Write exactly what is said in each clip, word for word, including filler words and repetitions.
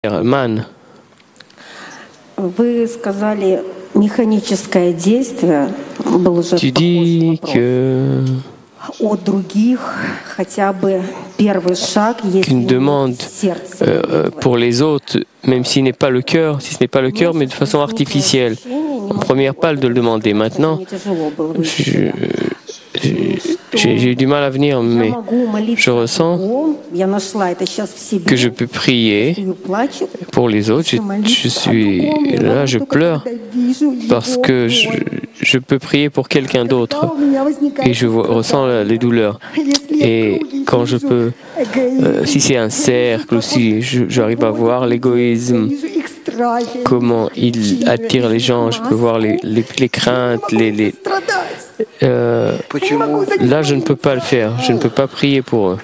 Man. Вы сказали, механическое действие был уже Tu dis que от других хотя бы первый шаг, если qu'une demande сердце. euh, pour les autres, même s'il n'est pas le cœur, si ce n'est pas le cœur, mais de façon artificielle. En première pas de le demander. Maintenant, je, j'ai, j'ai eu du mal à venir, mais je ressens que je peux prier pour les autres. Je, je suis là, je pleure parce que je, je peux prier pour quelqu'un d'autre et je vois, ressens les douleurs. Et quand je peux, euh, si c'est un cercle aussi, je, j'arrive à voir l'égoïsme, comment il attire les gens, je peux voir les, les, les craintes, les... les euh, là, je ne peux pas le faire, je ne peux pas prier pour eux.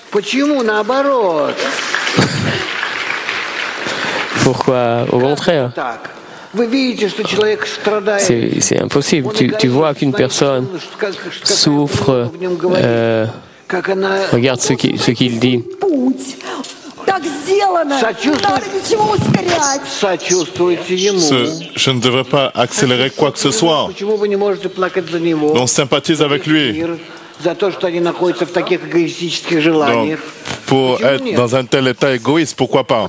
Pourquoi? Au contraire. C'est, c'est impossible. Tu, tu vois qu'une personne souffre. Euh, regarde ce qu'il, ce qu'il dit. Ce, je ne devrais pas accélérer quoi que ce soit. On sympathise avec lui. Donc, pour être dans un tel état égoïste, pourquoi pas?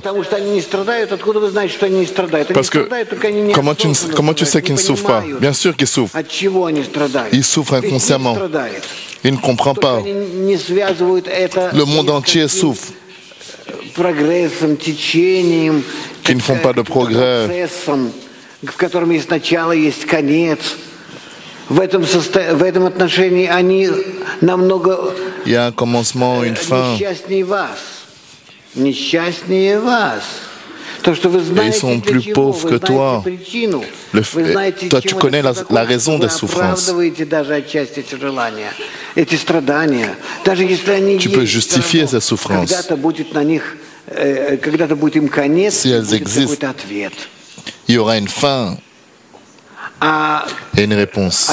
Parce que comment tu, comment tu sais qu'il ne souffre pas? Bien sûr qu'il souffre. Il souffre inconsciemment. Il ne comprend pas. Le monde entier souffre. Qui ne font pas de progrès. Il y a un commencement, une fin. Et ils sont plus pauvres que toi. Le fait, toi, tu connais la, la raison des souffrances. Tu peux justifier ces souffrances. Si elles existent, il y aura une fin et une réponse.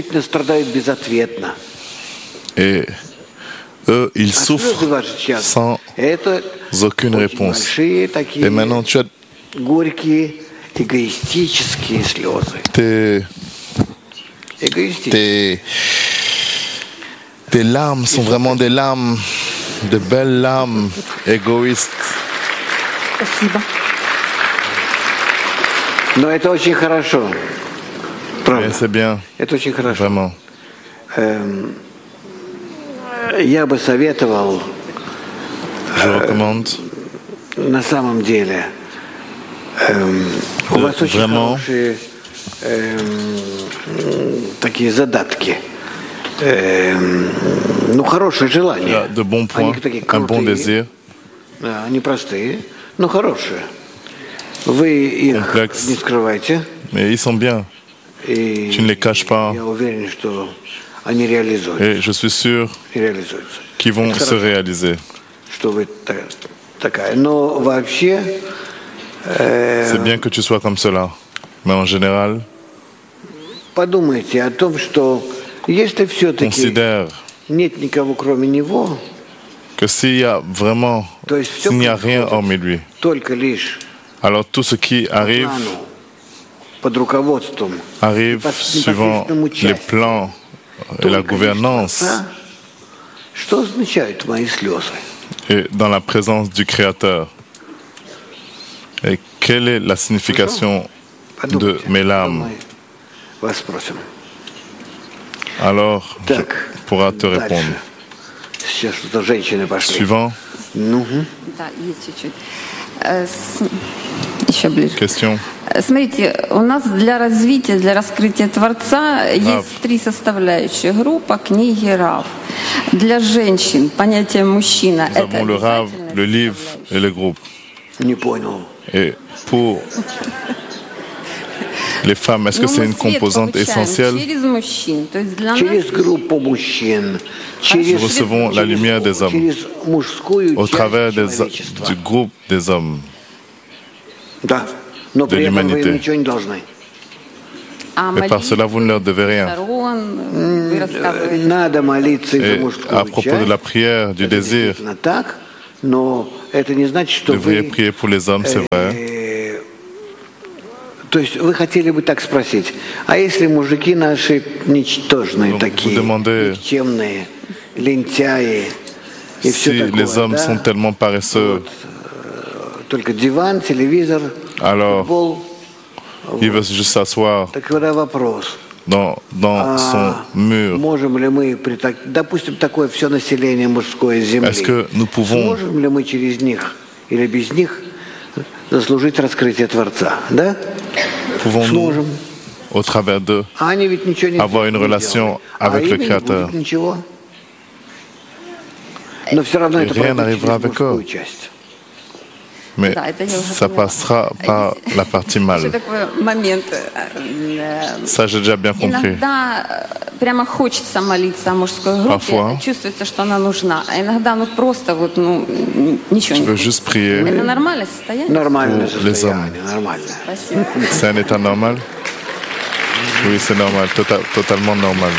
Et eux, ils souffrent sans aucune réponse. Et maintenant, tu as tes, tes, tes larmes sont vraiment des larmes, de belles larmes égoïstes. Et c'est bien, vraiment. Я бы советовал, Je recommande на самом деле, у вас очень хорошие такие задатки, ну хорошие желания. de bons points, un bon désir. Они простые, но хорошие. Вы их не скрываете. Mais ils sont bien. Tu ne les caches pas. Я уверен, что они реализуются. Et je suis sûr qu'ils vont se réaliser. C'est bien que tu sois comme cela. Mais en général, considère que s'il y a vraiment, s'il n'y a rien hormis lui, alors tout ce qui arrive, arrive suivant les plans et la gouvernance et dans la présence du Créateur. Et quelle est la signification de mes larmes? Alors, je pourrai te répondre. Suivant. Question. Смотрите, у нас для развития, для раскрытия Творца есть три составляющие. Группа, книги, Рав. Для женщин понятие мужчина – это le Rav, le livre et le groupe. Et pour les femmes, est-ce que c'est une composante essentielle? Nous recevons la lumière des hommes au travers des, du groupe des hommes. De l'humanité. Mais par cela, vous ne leur devez rien. Et à propos de la prière, du désir, Но это не значит, что devriez вы... prier pour les hommes, c'est vrai. То есть вы хотели бы так спросить, а если мужики наши ничтожные Donc, такие, никчемные, лентяи и все Si такое, les hommes да? sont tellement paresseux, Вот, только диван, телевизор, alors футбол. il veut juste s'asseoir Так тогда вопрос. dans, dans son А mur. можем ли мы, при так- допустим, такое все население мужское Земли, Est-ce que nous pouvons, сможем ли мы через них или без них заслужить раскрытие Творца? Да? pouvons-nous, Сможем. au travers d'eux, А они ведь ничего не avoir une не relation делают. avec а le им не Créateur? будет ничего. Но все равно Et это rien пройдет n'arrivera через avec eux. мужскую часть. Mais Да, это я уже ça поняла. passera par la partie Еще mâle. такой момент. э, Ça, j'ai déjà bien compris. Иногда э, прямо хочется молиться о мужской группе, Parfois. чувствуется, что она нужна. А иногда ну просто вот ну н- ничего Je не veux хочется. juste prier. Это нормальное состояние? Нормальное Pour les состояние, нормальное. Спасибо. C'est un état normal? Oui, c'est normal, tota- totalement normal.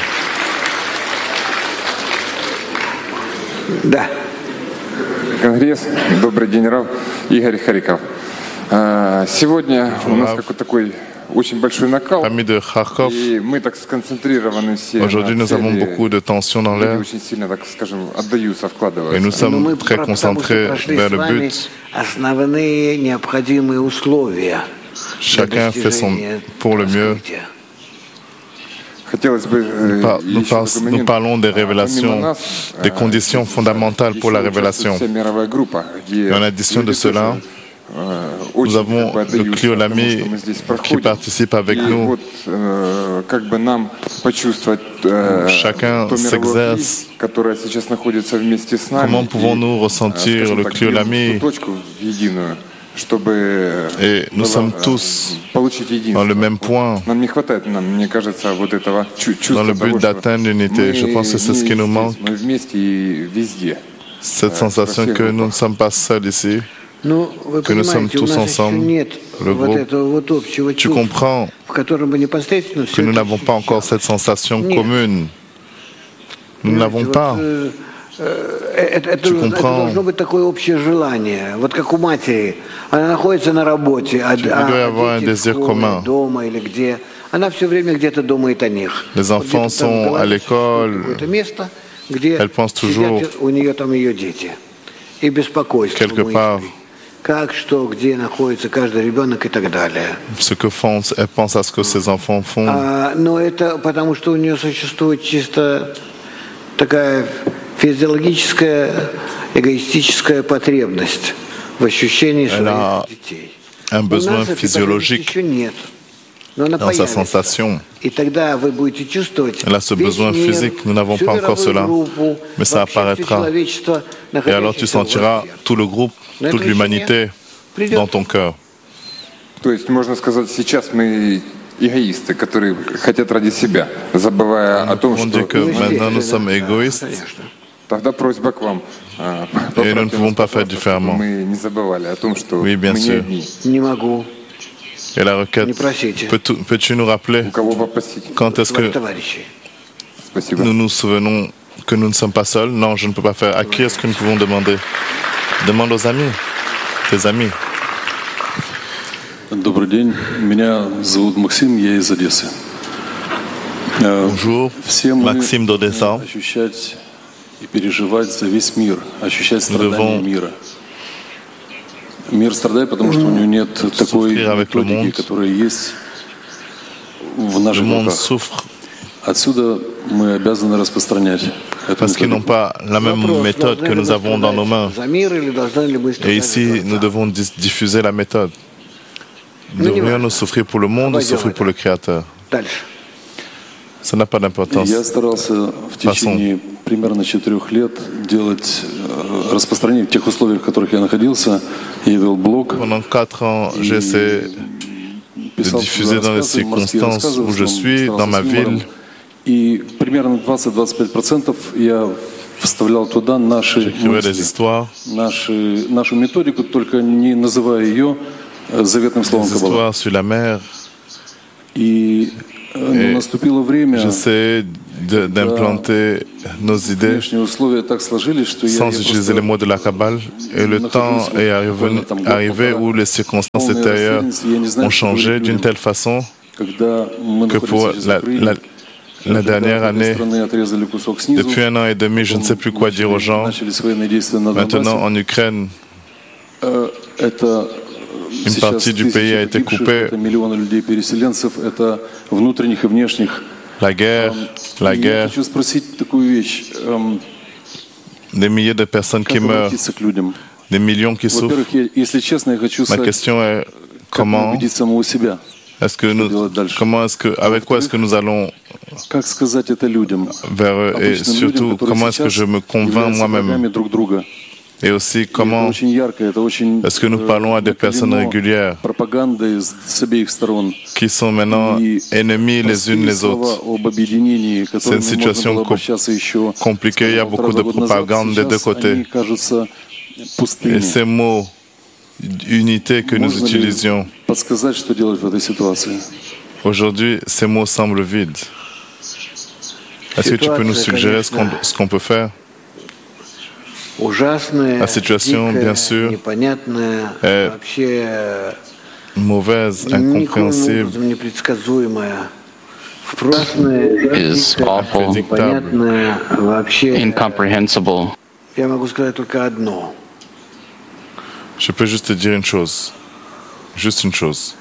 Да. Конгресс. Добрый день, Рав. Игорь Хариков. А, Сегодня у нас Рав. какой-то такой очень большой накал. Amis de Kharkov, И мы так сконцентрированы все aujourd'hui на nous avons цели. beaucoup de tension dans Люди l'air очень сильно, так скажем, отдаются, et nous вкладываются. Но мы sommes très про- потому что concentrés прошли vers с le вами but. основные необходимые условия для Chacun fait son достижения pour le mieux. раскрытия. Хотелось бы э, Par- Nous, еще par- такой nous момент. parlons des А, помимо révélations, нас, des э, conditions fondamentales pour la еще révélation. участвует вся мировая группа, где Et en addition de люди cela, тоже, э, Nous очень avons как бы le отдаются Clio тому, Lamy что мы здесь qui проходим. participe avec И nous. вот э, как бы нам почувствовать э, Chacun то мировое Кли, s'exerce. которое сейчас находится вместе с нами. Comment pouvons-nous и, ressentir скажем le так, Clio держим Lamy? эту точку в единую, чтобы Et nous было, sommes э, tous получить единство. dans le même point, Нам не хватает, нам, мне кажется, вот этого чу- чувства dans le but того, что d'atteindre l'unité. мы Je pense que c'est ce не qui nous здесь, manque, мы вместе и везде. cette Euh, sensation во всех que nous ne группах. sommes pas seuls ici, Ну, вы que nous sommes понимаете, у tous нас еще ensemble, нет le вот groupe. этого вот общего Tu чувства, comprends в котором бы непосредственно que все nous это n'avons pas encore cette sensation Нет. commune. Nous ne l'avons вот, pas. э, э, это, это- Tu это comprends. должно быть такое общее желание. Вот как у матери. Она находится на работе, а, Tu а dois avoir un дети в désir школе, commun. дома или где. Она все время где-то думает о них. Les Вот enfants где-то там в sont à голове l'école. существует какое-то место, где Elle pense toujours сидят у нее там ее дети. И беспокойство. quelque мысли. part. Как, что, где находится каждый ребенок и так далее. Ce que font, elle pense à ce que ses enfants font. А, но это потому, что у нее существует чисто такая физиологическая, эгоистическая потребность в ощущении Elle a своих детей. un У besoin нас этой physiologique потребности еще нет. Но она dans sa появится. sensation. И тогда вы будете чувствовать Elle a ce весь besoin мир, physique, nous n'avons всю pas encore мировую cela, группу, mais ça вообще apparaîtra. все человечество, Et alors tu находящееся в sentiras вас. tout le groupe, На toute это l'humanité придет. dans ton cœur. То есть, можно сказать, сейчас мы эгоисты, которые хотят ради себя, забывая о том, On что... dit que maintenant nous sommes égoïstes Конечно. Тогда просьба к вам. а, Et nous ne поправьте pouvons нас, pas faire пожалуйста, différemment. чтобы мы не забывали о том, что Oui, bien мы не sûr. одни. Не могу. Et la requête, Не просите. peux-tu peux-tu nous rappeler У кого попросить? quand est-ce Своих que товарищей. Спасибо. nous nous souvenons que nous ne sommes pas seuls? Non, je ne peux pas faire. À qui est-ce que nous pouvons demander? Demande aux amis, tes amis. Добрый день. Меня зовут Максим, я из Одессы. Э, Bonjour, Все мы Maxime d'Odessa. должны ощущать и переживать за весь мир, ощущать Nous страдания devons мира. Мир страдает, потому что у него нет такой souffrir avec le методики, monde. которая есть в Le наших monde руках. souffre Отсюда мы обязаны распространять эту parce qu'ils n'ont методику. pas la même Вопрос, méthode должны que ли nous мы avons dans nos mains. страдать за мир или должны ли мы Et страдать за ici, nous Творца? devons dis- diffuser la méthode. Nous Ну, не devrions важно. nous souffrir pour le monde ou Давайте souffrir в pour le Créateur. Дальше. Ça n'a pas d'importance. Я старался в течение примерно четырех лет делать э, распространение в тех условиях, в которых я находился. Я вел блог, Pendant quatre ans, j'ai essayé de писал diffuser dans les рассказы, морские circonstances рассказы, в où je основном suis, старался dans ma с юмором. ville. И примерно двадцать-двадцать пять процентов я вставлял туда наши J'écrivais des мысли, histoires, наши, нашу методику, только не называя ее э, заветным словом des Каббала. histoires sur la mer. И э, Et наступило время, J'essaie d'implanter nos idées sans utiliser les mots de la Kabbale. Et le temps est arrivé, arrivé où les circonstances extérieures ont changé d'une telle façon que pour la, la, la dernière année, depuis un an et demi, je ne sais plus quoi dire aux gens. Maintenant, en Ukraine, une partie du pays a été coupée. La guerre, la guerre, des milliers de personnes qui meurent, des millions qui souffrent. Ma question est comment est-ce que nous, comment est-ce que, avec quoi est-ce que nous allons vers eux, et surtout comment est-ce que je me convainc moi-même? Et aussi, comment est-ce que nous parlons à des personnes régulières qui sont maintenant ennemies les unes les autres? C'est une situation compliquée, il y a beaucoup de propagande des deux côtés. Et ces mots, unité que nous utilisions, aujourd'hui, ces mots semblent vides. Est-ce que tu peux nous suggérer ce qu'on, ce qu'on peut faire? La situation, bien sûr, est mauvaise, incompréhensible, is awful, incomprehensible. Je peux juste te dire une chose, juste une chose.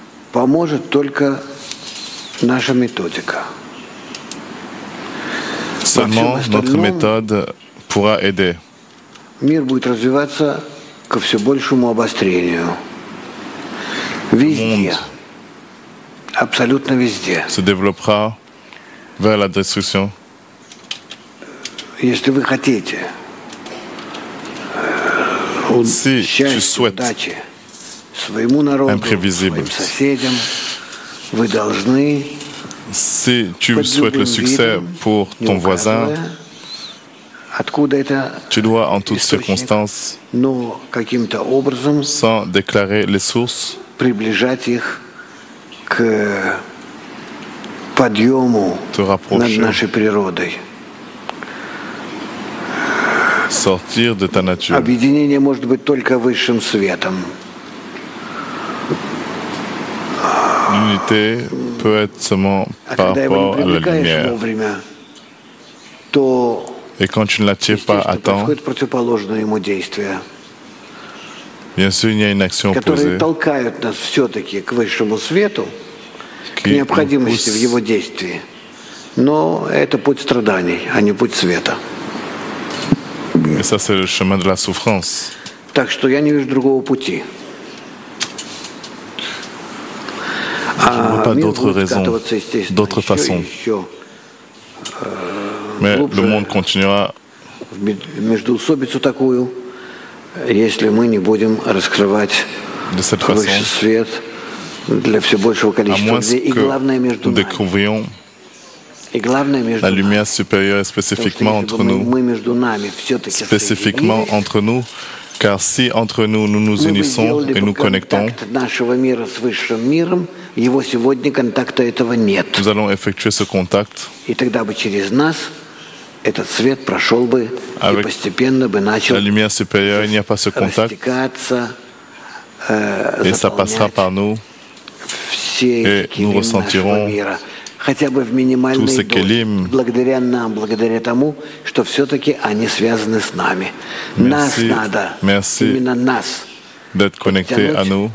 Seulement notre méthode pourra aider. Мир будет развиваться ко все большему обострению. Везде. Абсолютно везде. Se développera vers la destruction. Если вы хотите si tu souhaites своему народу, своим соседям, вы должны si tu souhaites le succès pour ton voisin, tu dois en toutes circonstances, sans déclarer les sources, te rapprocher, sortir de ta nature. L'unité peut être seulement par rapport à la lumière. Et quand tu ne l'attires pas à temps, bien sûr, il y a une action opposée qui nous pousse. Et ça, c'est le chemin de la souffrance. Je ne vois pas d'autres raisons, d'autres façons. Mais le monde continuera de cette façon, à moins que nous découvrions la lumière supérieure spécifiquement entre nous, spécifiquement entre nous, car si entre nous, nous nous unissons et nous connectons, nous allons effectuer ce contact. Avec la lumière supérieure, il n'y a pas ce contact et ça passera par nous et nous ressentirons tous ces kélim. Merci, merci d'être connecté à nous.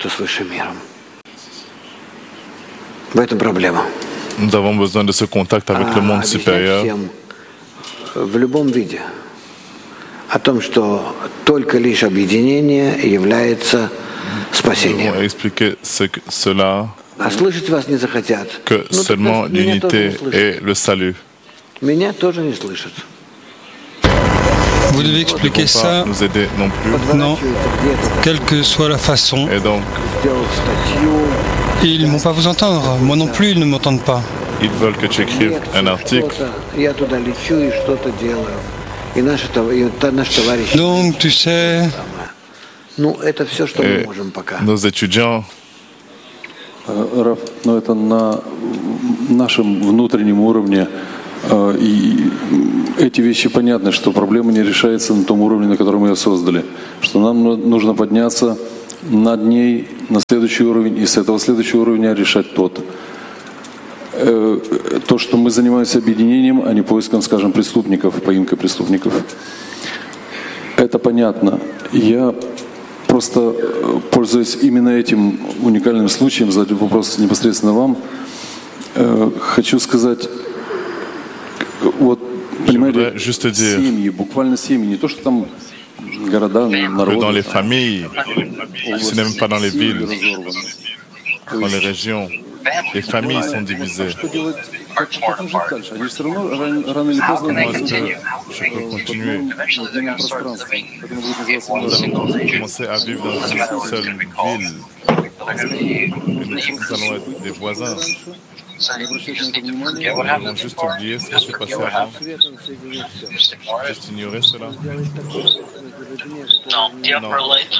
Nous avons besoin de ce contact avec le monde supérieur. В любом виде о том, что только лишь объединение является спасением. А слышать вас не захотят. Que seulement l'unité est le salut. Меня тоже не слышат. Vous devez expliquer ça, nous aider non plus. Non, quelle que soit la façon. Et donc, ils ne vont pas vous entendre. Moi non plus, ils ne m'entendent pas. Ils veulent que tu écrives un article. Donc, tu sais, et nos étudiants, Раф, но это на нашем внутреннем уровне И эти вещи понятны, что проблема не решается на том уровне, на котором мы ее создали. Что нам нужно подняться над ней на следующий уровень, и с этого следующего уровня решать тот. То, что мы занимаемся объединением, а не поиском, скажем, преступников, поимкой преступников. Это понятно. Я просто, пользуясь именно этим уникальным случаем, задать вопрос непосредственно вам, хочу сказать, вот, понимаете, семьи, буквально семьи, не то, что там города, народы. Dans les familles, ce n'est même pas dans les villes, dans les régions, les familles sont divisées. Comment est-ce que je peux continuer? Nous allons commencer à vivre dans une seule ville. Et nous allons être des voisins. Nous avons juste oublié ce qui s'est passé avant. Juste ignorer cela. Non.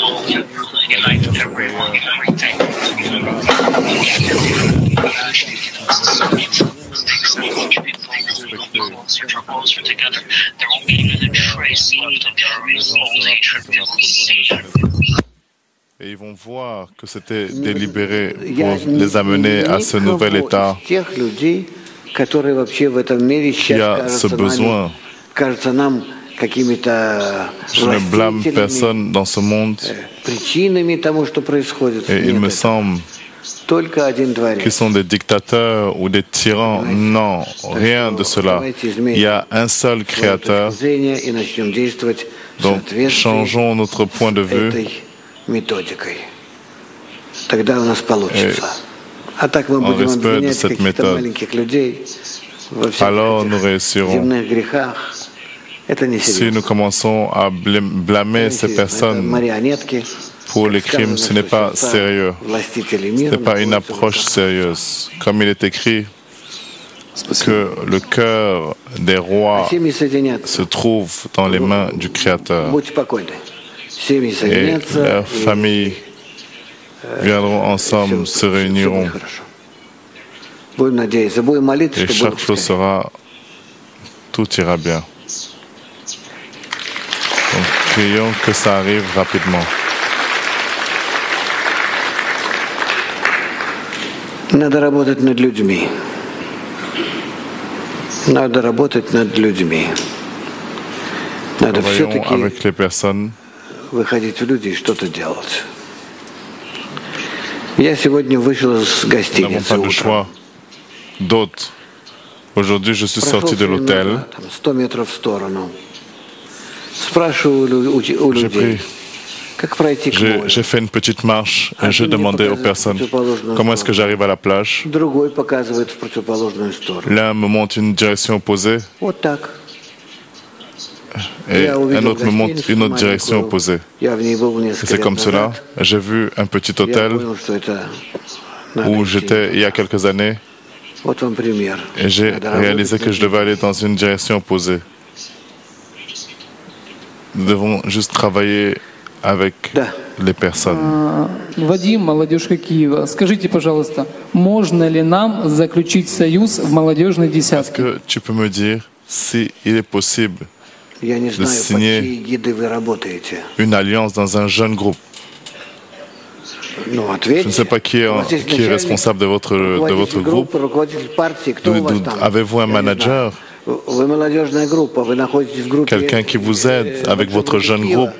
Et ils vont voir que c'était délibéré pour les amener à ce nouvel état qui a ce besoin. Je ne blâme personne dans ce monde. Et il me semble qu'ils sont des dictateurs ou des tyrans. Non, rien de cela. Il y a un seul créateur. Donc, changeons notre point de vue. Et en respect de cette méthode, alors nous réussirons. Si nous commençons à blâmer ces personnes pour les crimes, ce n'est pas sérieux. Ce n'est pas une approche sérieuse. Comme il est écrit que le cœur des rois se trouve dans les mains du Créateur. Et leurs familles viendront ensemble, se réuniront. Et chaque chose sera, tout ira bien. Donc prions que ça arrive rapidement. Надо работать над людьми. Надо работать над людьми. Надо все-таки avec les personnes. Выходить в люди и что-то делать. Я сегодня вышел из гостиницы утром. D'autres. Aujourd'hui, je suis sorti de l'hôtel. сто метров в сторону. Спрашиваю у людей. J'ai fait une petite marche et je demandais aux personnes comment est-ce que j'arrive à la plage. L'un me montre une direction opposée et un autre me montre une autre direction opposée. C'est comme cela. J'ai vu un petit hôtel où j'étais il y a quelques années et j'ai réalisé que je devais aller dans une direction opposée. Nous devons juste travailler avec les personnes. Вадим, молодежка Киева. Скажите, пожалуйста, можно ли нам заключить союз в молодежной десятке? Est-ce que tu peux me dire si il est possible de signer une alliance dans un jeune groupe? Je ne sais pas qui est, qui est responsable de votre, de votre groupe. Avez-vous un manager? Quelqu'un qui vous aide avec votre jeune groupe?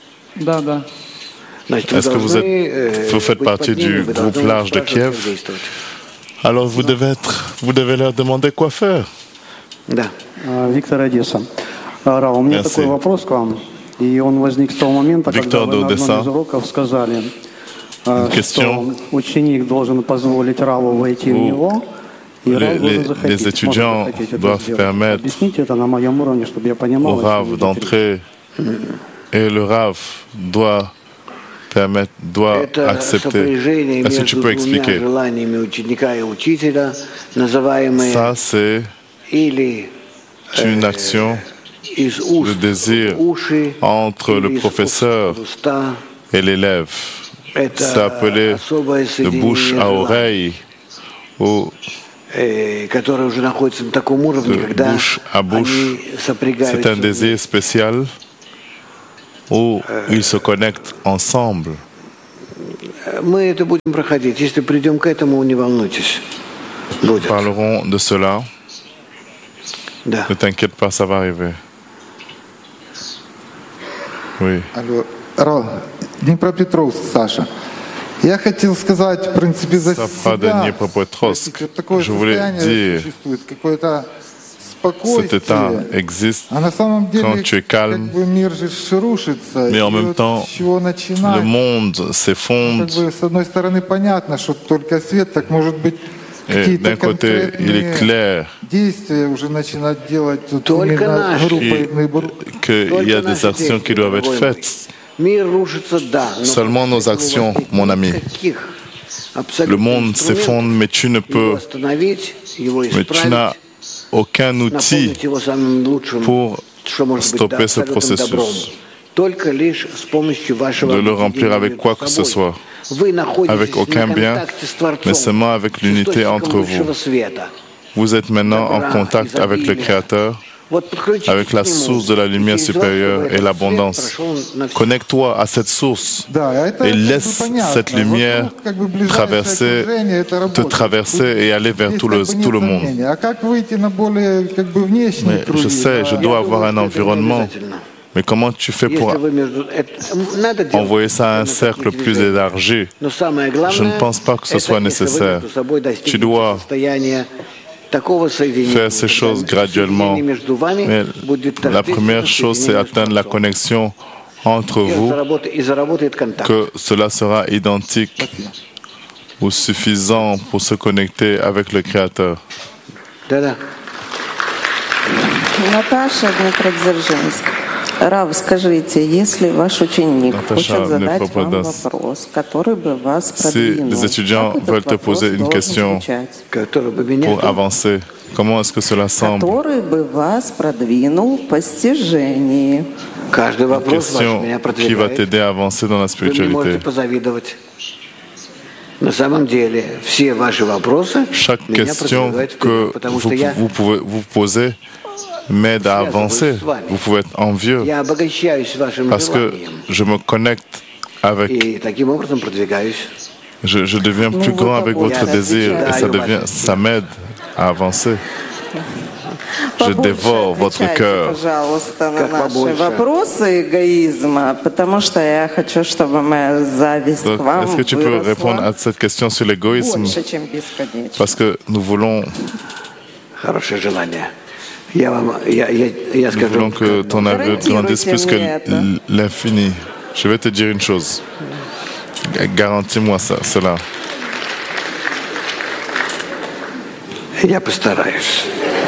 Est-ce que vous, êtes, vous faites partie du groupe large de Kiev? Alors vous devez, être, vous devez leur demander quoi faire. Victor Одесса. Ра, у меня такой вопрос к вам. И он возник с того момента, когда вы на одном из уроков сказали, что ученик должен позволить Раву войти в него, и Рав должен захотеть. Les étudiants doivent permettre au Rav d'entrer et le Rav doit permettre, doit accepter. Est-ce que tu peux expliquer? Ça, c'est une action de désir entre le professeur et l'élève. C'est appelé de bouche à oreille ou de bouche à bouche. C'est un désir spécial où ils se connectent ensemble. Nous parlerons de cela. Ne t'inquiète pas, ça va arriver. Oui. Alors, Днепропетровск, Саша. Я хотел сказать, в принципе, за себя. Je voulais dire, cet état existe quand tu es calme, mais en même temps, le monde s'effondre. Et d'un côté, il est clair qu'il y a des actions qui doivent être faites. Seulement nos actions, mon ami. Le monde s'effondre, mais tu ne peux, mais tu n'as aucun outil pour stopper ce processus, de le remplir avec quoi que ce soit, avec aucun bien, mais seulement avec l'unité entre vous. Vous êtes maintenant en contact avec le Créateur, avec la source de la lumière supérieure et l'abondance. Connecte-toi à cette source et laisse cette lumière traverser, te traverser et aller vers tout le, tout le monde. Mais je sais, je dois avoir un environnement. Mais comment tu fais pour envoyer ça à un cercle plus élargi? Je ne pense pas que ce soit nécessaire. Tu dois faire ces choses graduellement. Mais la première chose, c'est atteindre la connexion entre vous, que cela sera identique ou suffisant pour se connecter avec le Créateur. Наташа, Днепродзержинск. Рав, скажите, если ваш ученик хочет задать вам вопрос, который бы вас продвинул, si les étudiants veulent te poser une question pour avancer, comment est-ce que cela semble? Который бы вас продвинул в постижении. Une question qui va t'aider à avancer dans la spiritualité. Chaque question que vous, vous pouvez vous poser m'aide à avancer. Vous pouvez être envieux parce que je me connecte avec. Je, je deviens plus grand avec votre désir et ça devient, ça m'aide à avancer. Je dévore votre cœur. Пожалуйста, на наши вопросы эгоизма, потому что я хочу, чтобы моя зависть к вам Est-ce que tu peux répondre à cette question sur l'égoïsme? Parce que nous voulons. Nous voulons que ton aveu grandisse plus que l'infini. Je vais te dire une chose. Garantis-moi ça, cela. Я постараюсь.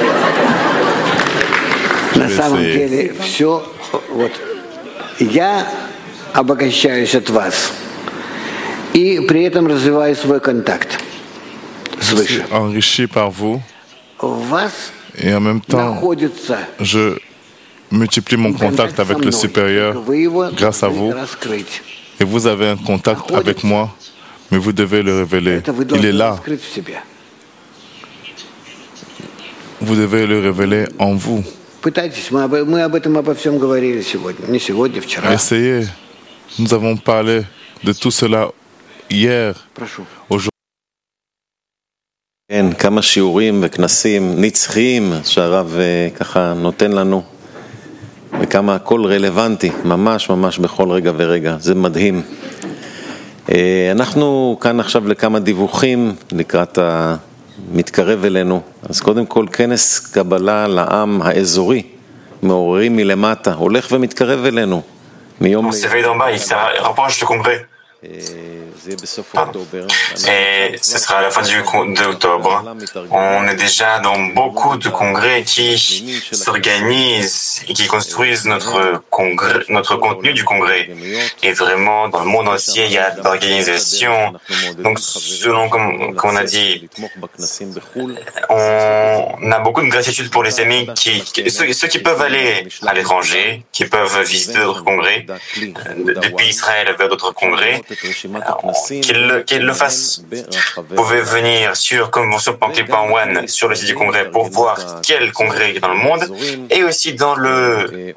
На самом деле все, вот я обогащаюсь от вас и при этом развиваю свой контакт свыше. Enrichi par vous. Вас Et en même temps, je multiplie mon contact avec le supérieur grâce à vous. Et vous avez un contact avec moi, mais vous devez le révéler. Il est là. Vous devez le révéler en vous. Essayez. Nous avons parlé de tout cela hier, aujourd'hui. כן, כמה שיעורים וכנסים נצחיים שהרב ככה נותן לנו וכמה הכל רלוונטי, ממש ממש בכל רגע ורגע, זה מדהים. אנחנו כאן עכשיו לכמה דיווחים לקראת המתקרב אלינו, אז קודם כל כנס קבלה לעם האזורי, מעוררים מלמטה, הולך ומתקרב אלינו. מיום... Et ce sera à la fin du d'octobre. On est déjà dans beaucoup de congrès qui s'organisent et qui construisent notre congrès, notre contenu du congrès. Et vraiment, dans le monde entier, il y a d'organisations. Donc, selon comme, comme on a dit, on a beaucoup de gratitude pour les amis qui, ceux, ceux qui peuvent aller à l'étranger, qui peuvent visiter d'autres congrès, depuis Israël vers d'autres congrès. qu'il qu'il le fasse. Vous pouvez venir sur Convention Panclipan One sur le site du congrès pour voir quel congrès est dans le monde et aussi dans le...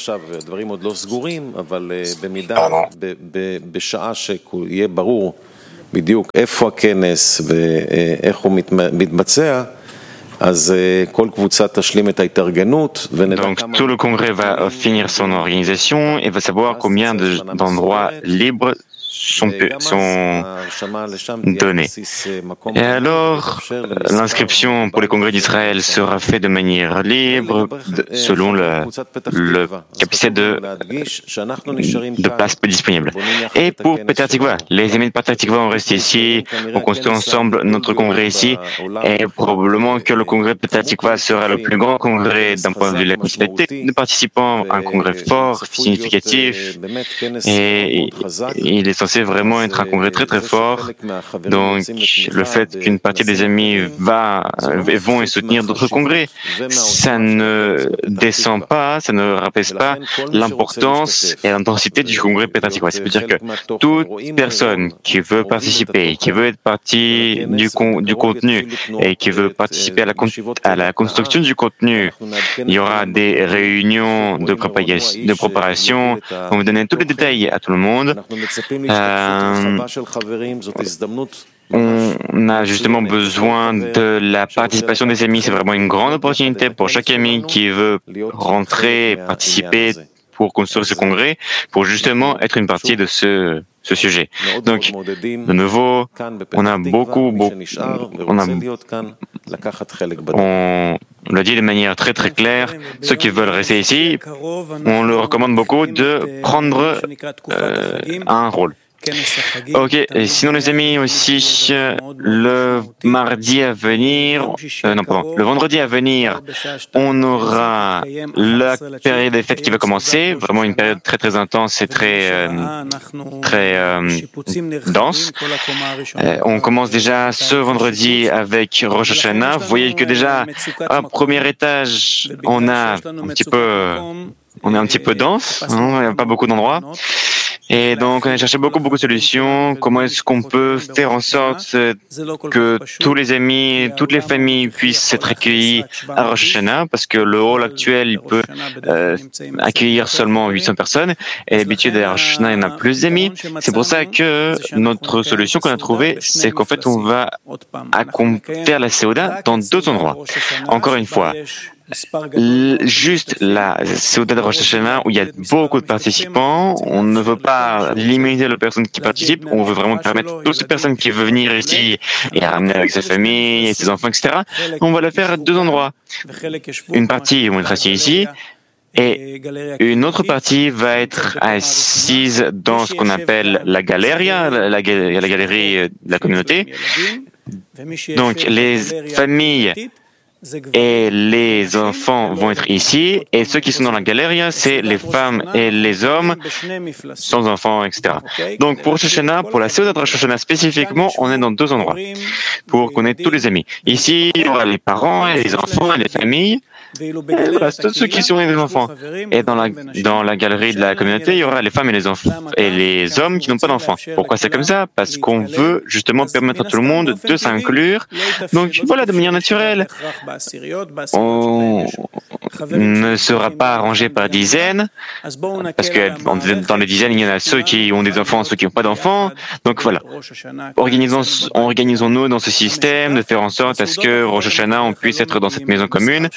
Pardon. בדיוק איפה הכנס ואיך הוא מתבצע, אז כל קבוצה תשלים את ההתארגנות ונדע כמה... Donc tout le congrès va finir son organisation et va savoir combien d'endroits libres sont, sont donnés. Et alors, l'inscription pour les congrès d'Israël sera faite de manière libre, de, selon le, le capacité de, de places disponibles. Et pour Petah Tikva, les amis de Petah Tikva ont resté ici, on construit ensemble notre congrès ici, et probablement que le congrès Petah Tikva sera le plus grand congrès d'un point de vue de la quantité de participants, un congrès fort, significatif, et il est censé vraiment être un congrès très très fort. Donc le fait qu'une partie des amis va, vont et soutenir d'autres congrès, ça ne descend pas, ça ne rabaisse pas l'importance et l'intensité du congrès Petah Tikva. Ça veut dire que toute personne qui veut participer, qui veut être partie du, con, du contenu et qui veut participer à la, à la construction du contenu, il y aura des réunions de, propagation, de préparation. On va donner tous les détails à tout le monde. Euh, on a justement besoin de la participation des amis. C'est vraiment une grande opportunité pour chaque ami qui veut rentrer et participer pour construire ce congrès, pour justement être une partie de ce, ce sujet. Donc, de nouveau, on a beaucoup, beaucoup on, a, on l'a dit de manière très très claire, ceux qui veulent rester ici, on leur recommande beaucoup de prendre euh, un rôle. Ok, et sinon les amis aussi, le mardi à venir, euh, non pardon, le vendredi à venir, on aura la période des fêtes qui va commencer, vraiment une période très très intense et très euh, très euh, dense. Euh, on commence déjà ce vendredi avec Rosh Hashanah. Vous voyez que déjà, à premier étage, on a un petit peu, on est un petit peu dense, hein, il n'y a pas beaucoup d'endroits. Et donc, on a cherché beaucoup, beaucoup de solutions. Comment est-ce qu'on peut faire en sorte que tous les amis, toutes les familles puissent être accueillis à Rosh Hashanah, parce que le hall actuel, il peut euh, accueillir seulement huit cents personnes. Et d'habitude, à Rosh Hashanah, il y en a plus d'amis. C'est pour ça que notre solution qu'on a trouvée, c'est qu'en fait, on va faire la Seuda dans deux endroits. Encore une fois, juste la Seuda de Rosh Hashanah où il y a beaucoup de participants, on ne veut pas limiter les personnes qui participent, on veut vraiment permettre à toutes les personnes qui veulent venir ici et ramener avec sa famille et ses enfants, et cetera. On va le faire à deux endroits. Une partie vont être assis ici et une autre partie va être assise dans ce qu'on appelle la galeria, la, la, la galerie de la communauté. Donc les familles et les enfants vont être ici, et ceux qui sont dans la galeria, c'est les femmes et les hommes sans enfants, et cetera. Donc pour Rosh Hashanah, pour la Seuda de Rosh Hashanah spécifiquement, on est dans deux endroits pour qu'on ait tous les amis. Ici, il y aura les parents et les enfants et les familles. Et voilà, tous ceux qui sont des enfants. Et dans la, dans la galerie de la communauté, il y aura les femmes et les enfants et les hommes qui n'ont pas d'enfants. Pourquoi c'est comme ça? Parce qu'on veut justement permettre à tout le monde de s'inclure. Donc voilà, de manière naturelle. On ne sera pas arrangé par dizaines, parce que dans les dizaines, il y en a ceux qui ont des enfants, ceux qui n'ont pas d'enfants. Donc voilà, organisons, organisons-nous dans ce système de faire en sorte à ce que Rosh Hashanah, on puisse être dans cette maison commune.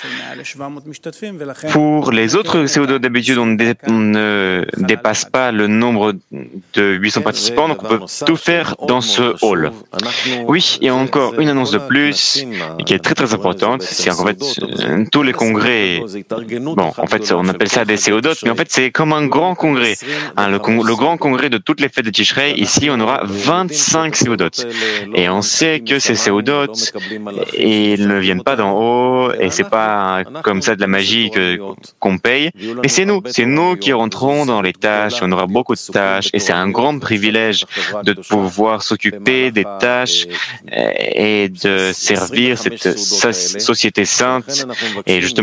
Pour les autres Seudot, d'habitude, on ne dépasse pas le nombre de huit cents participants, donc on peut tout faire dans ce hall. Oui, il y a encore une annonce de plus qui est très très importante, c'est en fait tous les congrès, bon, en fait on appelle ça des Seudot, mais en fait c'est comme un grand congrès, hein, le, con, le grand congrès de toutes les fêtes de Tishrei. Ici on aura vingt-cinq Seudot, et on sait que ces Seudot, ils ne viennent pas d'en haut, et c'est pas comme ça de la magie que, qu'on paye, mais c'est nous, c'est nous qui rentrons dans les tâches, on aura beaucoup de tâches, et c'est un grand privilège de pouvoir s'occuper des tâches et de servir cette société sainte, et justement de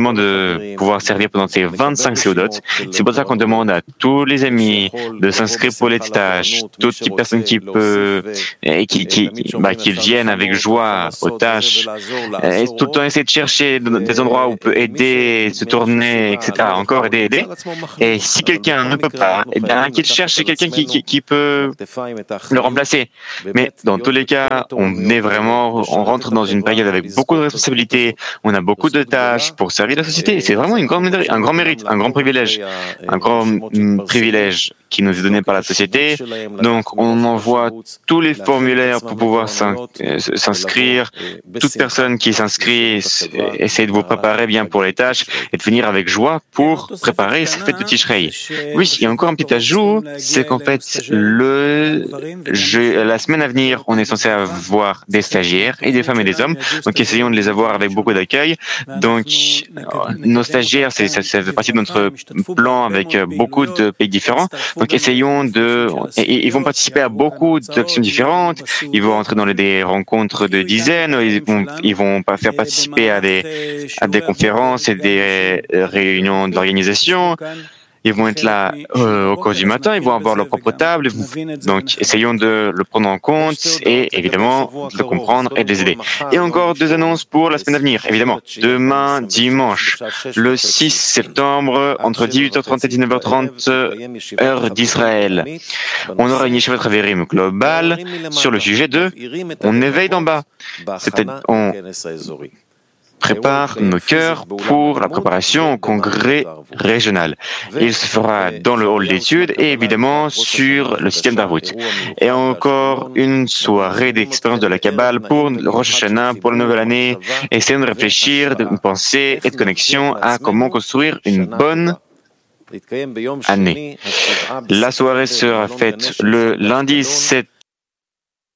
de pouvoir servir pendant ces vingt-cinq séodotes. C'est pour ça qu'on demande à tous les amis de s'inscrire pour les tâches, toutes les personnes qui peuvent, et qui, qui, bah, qui viennent avec joie aux tâches, et tout le temps essayer de chercher des endroits où on peut aider, se tourner, et cetera. Encore aider, aider. Et si quelqu'un ne peut pas, eh bien, qu'il cherche quelqu'un qui, qui, qui peut le remplacer. Mais dans tous les cas, on est vraiment, on rentre dans une période avec beaucoup de responsabilités, on a beaucoup de tâches pour servir la société. Et c'est vraiment une grande, un grand mérite, un grand privilège, un grand mm, privilège qui nous est donné par la société. Donc, on envoie tous les formulaires pour pouvoir s'inscrire. Toute personne qui s'inscrit, essaie de vous préparer bien pour les tâches et de venir avec joie pour préparer cette fête de Tishrei. Oui, il y a encore un petit ajout, c'est qu'en fait, le, je, la semaine à venir, on est censé avoir des stagiaires et des femmes et des hommes. Donc, essayons de les avoir avec beaucoup d'accueil. Donc, nos stagiaires, c'est, ça, ça fait partie de notre plan avec beaucoup de pays différents. Donc, essayons de... Et, ils vont participer à beaucoup d'actions différentes. Ils vont entrer dans les, des rencontres de dizaines. Ils vont, ils vont faire participer à des, à des conférences et des réunions de l'organisation. Ils vont être là euh, au cours du matin, ils vont avoir leur propre table. Donc, essayons de le prendre en compte et évidemment de le comprendre et de les aider. Et encore deux annonces pour la semaine à venir, évidemment. Demain, dimanche, le six septembre, entre dix-huit heures trente et dix-neuf heures trente, heure d'Israël, on aura une Yeshivat Haverim globale sur le sujet de « On éveille d'en bas ». C'est-à-dire, on prépare nos cœurs pour la préparation au congrès régional. Il se fera dans le hall d'études et évidemment sur le système d'Arvut. Et encore une soirée d'expérience de la Kabbale pour le Rosh Hashanah, pour la nouvelle année. Essayons de réfléchir, de penser et de connexion à comment construire une bonne année. La soirée sera faite le lundi sept